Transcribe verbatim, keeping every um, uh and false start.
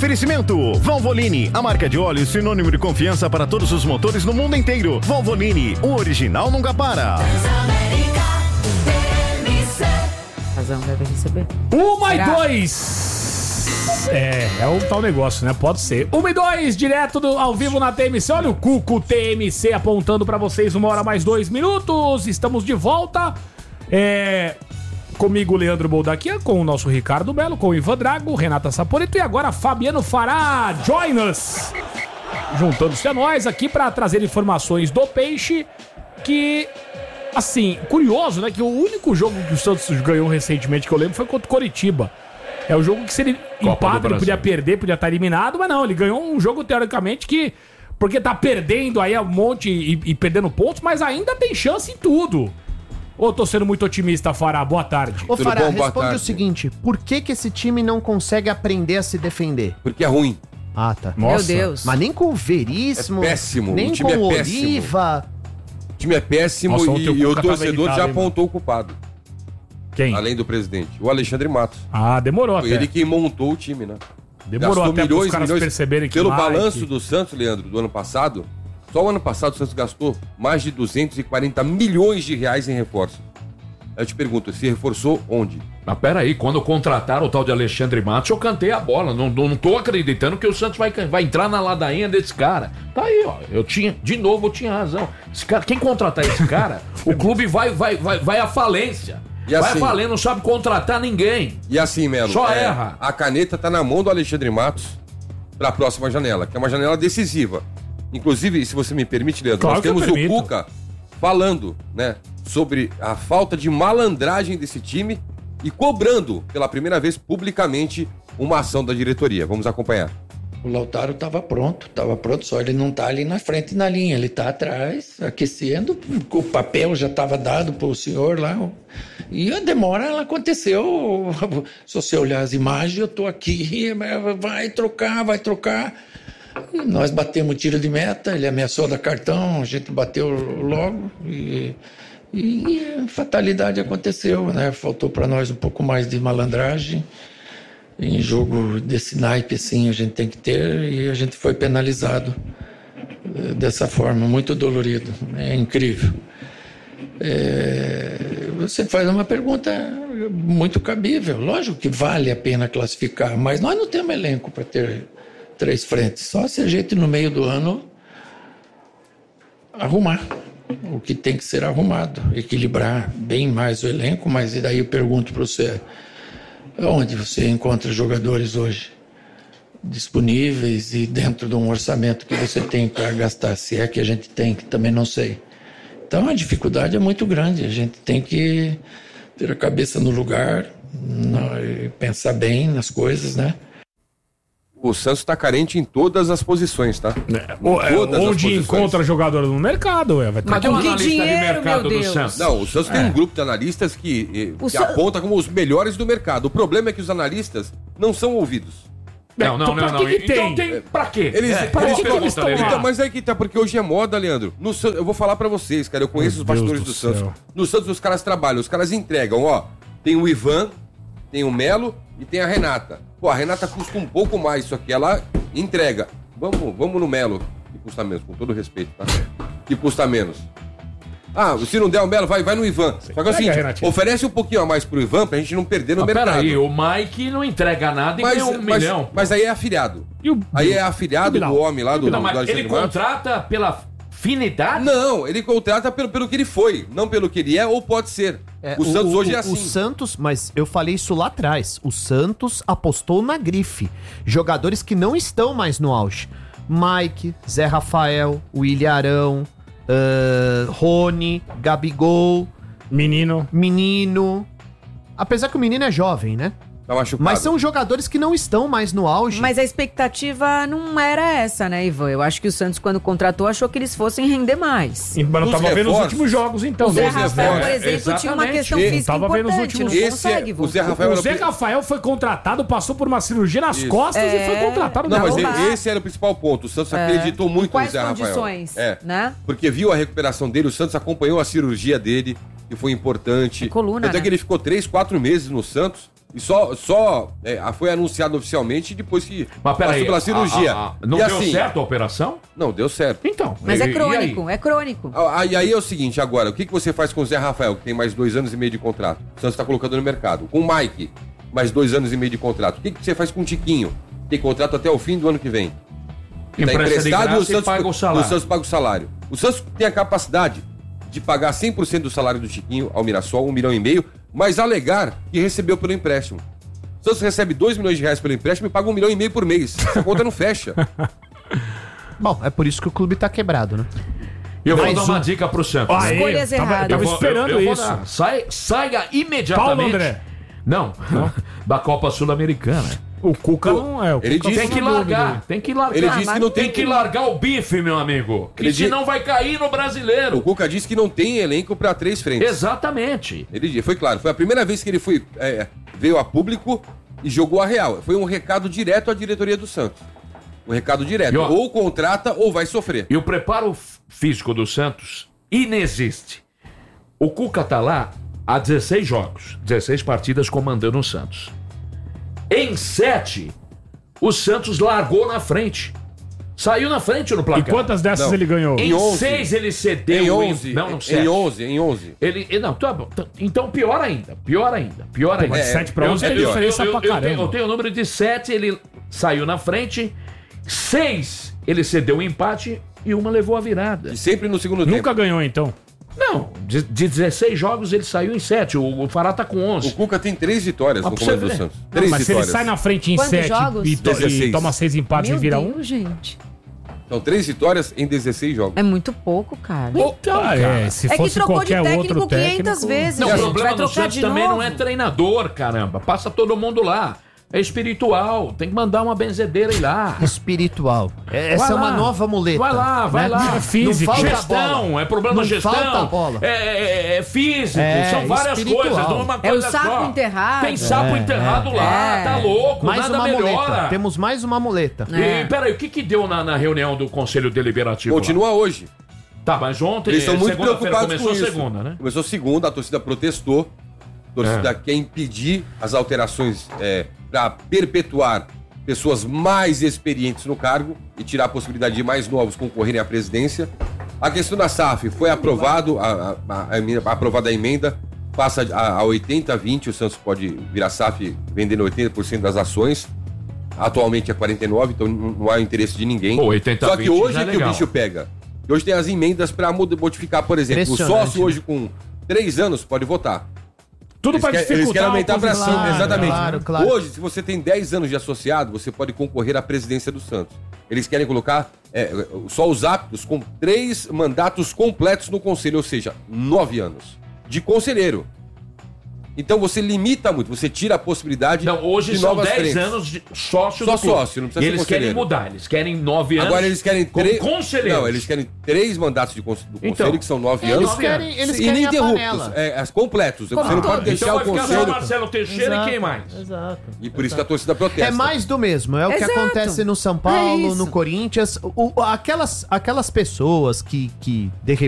Oferecimento Valvoline, a marca de óleo sinônimo de confiança para todos os motores no mundo inteiro. Valvoline, o original nunca para. Razão deve receber. Uma e dois. É, é o tal negócio, né? Pode ser. Uma e dois, direto do, ao vivo na T M C. Olha o Cuco T M C apontando pra vocês. Uma hora mais dois minutos. Estamos de volta. É... Comigo, Leandro Boldaquia, com o nosso Ricardo Belo, com o Ivan Drago, Renata Saporito e agora Fabiano Fará. Join us! Juntando-se a nós aqui para trazer informações do Peixe, que, assim, curioso, né? Que o único jogo que o Santos ganhou recentemente, que eu lembro, foi contra o Coritiba. É o jogo que se ele empata, ele podia perder, podia estar eliminado, mas não, ele ganhou um jogo, teoricamente, que... Porque tá perdendo aí um monte e, e perdendo pontos, mas ainda tem chance em tudo. Ou tô sendo muito otimista, Fará? Boa tarde. Ô, Fará, bom? Boa responde tarde. o seguinte: por que que esse time não consegue aprender a se defender? Porque é ruim. Ah, tá. Nossa. Meu Deus. Mas nem com o Veríssimo. É péssimo. Nem O time com o é péssimo. Oliva. O time é péssimo. Nossa, e, ontem o e o Cuca tava torcedor irritado, já hein, apontou o culpado. Quem? Além do presidente. O Alexandre Matos. Ah, demorou Foi até. ele que montou o time, né? Demorou Gastou até milhões, pros caras milhões. perceberem que Pelo Mike- balanço do Santos, Leandro, do ano passado, só o ano passado o Santos gastou mais de duzentos e quarenta milhões de reais em reforço. Eu te pergunto, se reforçou onde? Mas peraí, quando contrataram o tal de Alexandre Matos, eu cantei a bola. Não, não, não tô acreditando que o Santos vai, vai entrar na ladainha desse cara. Tá aí, ó. Eu tinha, de novo, eu tinha razão. Esse cara, quem contratar esse cara, o clube vai, vai, vai, vai à falência. E assim- vai falando, não sabe contratar ninguém. E assim, Melo, Só é, erra. a caneta tá na mão do Alexandre Matos para a próxima janela, que é uma janela decisiva. Inclusive, se você me permite, Leandro, Claro nós que eu temos o permito. Cuca falando, né, sobre a falta de malandragem desse time e cobrando pela primeira vez publicamente uma ação da diretoria. Vamos acompanhar. O Lautaro estava pronto, estava pronto, só ele não está ali na frente na linha, ele está atrás, aquecendo, o papel já estava dado para o senhor lá, e a demora ela aconteceu. Se você olhar as imagens, eu estou aqui, vai trocar, vai trocar. E nós batemos o tiro de meta, ele ameaçou dar cartão, a gente bateu logo e, e a fatalidade aconteceu, né? Faltou para nós um pouco mais de malandragem. Em jogo desse naipe, assim, a gente tem que ter, e a gente foi penalizado eh, dessa forma, muito dolorido, é incrível. É, você faz uma pergunta muito cabível, lógico que vale a pena classificar, mas nós não temos elenco para ter três frentes, só se a gente no meio do ano arrumar o que tem que ser arrumado, equilibrar bem mais o elenco, mas e daí eu pergunto para você, onde você encontra jogadores hoje disponíveis e dentro de um orçamento que você tem para gastar, se é que a gente tem, que também não sei. Então a dificuldade é muito grande, a gente tem que ter a cabeça no lugar, no, pensar bem nas coisas, né? O Santos está carente em todas as posições, tá? É, o- é, Todas as onde posições. encontra jogador no mercado, ué, vai ter Mas que um com que analista de dinheiro, mercado meu do Deus? Santos. Não, o Santos tem um grupo de analistas que, eh, O que Sa- aponta como os melhores do mercado. O problema é que os analistas não são ouvidos. Não, não, Então, não, pra não. que que Então tem? tem pra quê? Eles, É, eles, qual a que pergunta, eles estão Leandro? lá? Então, mas é que tá, porque hoje é moda, Leandro. No San- eu vou falar pra vocês, cara, eu conheço Meu os bastidores Deus do do Santos. céu. No Santos os caras trabalham, os caras entregam, ó. Tem o Ivan, tem o Melo e tem a Renata. Pô, a Renata custa um pouco mais, só que ela entrega. Vamos, vamos no Melo, que custa menos, com todo respeito, tá? Que custa menos. Ah, se não der o Melo, vai, vai no Ivan. Só que é o Pega, seguinte, Renatinho. oferece um pouquinho a mais pro Ivan pra gente não perder no Mas mercado. peraí, o Mike não entrega nada e mas, ganha um mas, milhão. mas aí é afiliado. E o- Aí é afiliado Bilal? do homem lá do, Não, do mas Alexandre ele Matos. contrata pela afinidade? Não, ele contrata pelo, pelo que ele foi, não pelo que ele é ou pode ser. É, o Santos hoje é O assim. Santos, mas eu falei isso lá atrás. O Santos apostou na grife. Jogadores que não estão mais no auge. Mike, Zé Rafael, William Arão, uh, Rony, Gabigol, Menino. Menino. Apesar que o menino é jovem, né? Tá machucado. Mas são jogadores que não estão mais no auge. Mas a expectativa não era essa, né, Ivan? Eu acho que o Santos, quando contratou, achou que eles fossem render mais. Mas não Os tava vendo os reforços. últimos jogos, então. O Zé né? Rafael, por reforços. exemplo, tinha uma Exatamente. questão Ele física tava vendo os importante, últimos- não Esse consegue é- o voltar. Zé Rafael O era Zé pri- Rafael foi contratado, passou por uma cirurgia nas Isso. costas e É, foi contratado. Não, na mas bola. Não dá. esse era o principal ponto. O Santos acreditou muito Quais no Zé Rafael. condições, É. né? Porque viu a recuperação dele, o Santos acompanhou a cirurgia dele, que foi importante. A coluna, Até né? que ele ficou três, quatro meses no Santos E só, só é, foi anunciado oficialmente depois que Mas peraí, passou pela cirurgia. a- a- não E deu assim, certo a operação? Não, deu certo. Então. Mas e- é e crônico, aí? é crônico. Aí, aí é o seguinte, agora, o que, que você faz com o Zé Rafael, que tem mais dois anos e meio de contrato? O Santos está colocando no mercado. Com o Mike, mais dois anos e meio de contrato. O que, que você faz com o Tiquinho? Tem contrato até o fim do ano que vem. Está Empresta de graça e o e Santos paga o salário. O Santos paga o salário. O Santos tem a capacidade de pagar cem por cento do salário do Tiquinho ao Mirassol, um milhão e meio, mas alegar que recebeu pelo empréstimo. O Santos recebe dois milhões de reais pelo empréstimo e paga um milhão e meio por mês. Essa conta não fecha. Bom, é por isso que o clube tá quebrado, né? Eu vou Mais dar uma um. dica pro Santos. Aê, Escolhas tava, erradas. tava Eu vou- esperando eu- eu vou isso. dar. Sai, saia imediatamente. Paulo André. Não, da Copa Sul-Americana. O Cuca não é. O Ele Cuca disse Tem foi que na largar, dúvida. tem que largar. Ele Ah, disse mas que não Tem tem que largar o bife, meu amigo. Que Ele di- senão vai cair no brasileiro. O Cuca disse que não tem elenco para três frentes. Exatamente. Ele disse, foi claro, foi a primeira vez que ele foi, é, veio a público e jogou a real. Foi um recado direto à diretoria do Santos. Um recado direto. E, ó, ou contrata ou vai sofrer. E o preparo f- físico do Santos inexiste. O Cuca tá lá há dezesseis jogos, dezesseis partidas comandando o Santos. Em sete, o Santos largou na frente. Saiu na frente no E placar. quantas dessas Não. ele ganhou? Em Em onze. seis ele cedeu. Em onze. Não, não, em sete. onze, em onze. Ele, ele- não, tá bom. tá- Então pior ainda, pior ainda, pior ainda. Mas É, sete pra eu- onze tem eu- diferença eu, pra eu, eu, caramba. tenho, eu tenho o número de sete, ele saiu na frente. Seis, ele cedeu o empate e uma levou a virada. E sempre no segundo Nunca tempo. ganhou, então. Não, de, de dezesseis jogos ele saiu em sete. O, o Fará tá com O onze. Cuca tem três vitórias Ah, no pra comando você do ver. Santos. Não, Três mas se ele vitórias. sai na frente em Quantos sete jogos? e, to- e dezesseis. toma seis empates Meu e vira Deus, um. gente. São três vitórias em dezesseis jogos. É muito pouco, cara. Então, Ah, é, se É que fosse trocou de qualquer técnico outro técnico... quinhentas vezes, Não, o gente. problema Vai do trocar Santos de também novo. não é treinador, caramba. Passa todo mundo lá. É espiritual. Tem que mandar uma benzedeira ir lá. Espiritual. É- Essa Vai é uma lá. nova muleta. Vai lá, vai né? lá. É físico. Não falta Gestão, bola. é problema Não de gestão. falta bola. É, é- é físico, É, são várias espiritual. coisas, não é uma É o coisa sapo só. enterrado. Tem sapo É, enterrado é. lá, É. tá louco, Mais nada uma melhora. muleta. Temos mais uma muleta. É. E peraí, o que que deu na, na reunião do Conselho Deliberativo? lá? Continua hoje. Tá, mas ontem, Eles estão muito segunda-feira, preocupados começou com isso. segunda, né? Começou segunda, a torcida protestou. A torcida É. quer impedir as alterações é, para perpetuar pessoas mais experientes no cargo e tirar a possibilidade de mais novos concorrerem à presidência. A questão da S A F foi aprovado, a, a, a emenda- aprovada a emenda, passa a, a oitenta a vinte, o Santos pode virar S A F vendendo oitenta por cento das ações. Atualmente é quarenta e nove, então não não há interesse de ninguém. Pô, oitenta a Só que vinte hoje já é é que o legal. bicho pega. E hoje tem as emendas para modificar, por exemplo, o Impressionante, sócio né? hoje com três anos pode votar. Tudo Eles pra querem, eles dificultar querem aumentar a posição. pressão, Claro, exatamente. claro, claro. Hoje, se você tem dez anos de associado, você pode concorrer à presidência do Santos. Eles querem colocar é, só os aptos com três mandatos completos no conselho, ou seja, nove anos de conselheiro. Então você limita muito, você tira a possibilidade Não, hoje de são novas dez frentes. anos de sócio Só do clube. sócio, não precisa E ser eles querem conselheiro. mudar, eles querem nove anos. Agora eles querem como três. conselheiros. Não, eles querem três mandatos de cons- do Então, conselho, que são nove Eles anos. nove querem, anos. eles querem a Ininterruptos, panela. é, as completos. Como você não pode todos. deixar Então o vai ficar só conselho. Marcelo Teixeira e quem mais? Exato. E por isso que a torcida protesta. É mais do mesmo, é o que Exato. acontece no São É Paulo, isso. no Corinthians. O- o- aquelas, aquelas pessoas que, que de repente